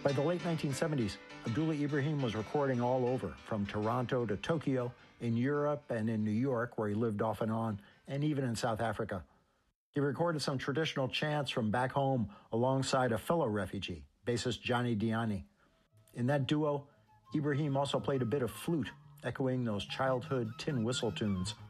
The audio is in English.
By the late 1970s, Abdullah Ibrahim was recording all over, from Toronto to Tokyo, in Europe and in New York, where he lived off and on, and even in South Africa. He recorded some traditional chants from back home alongside a fellow refugee, bassist Johnny Diani. In that duo, Ibrahim also played a bit of flute, echoing those childhood tin whistle tunes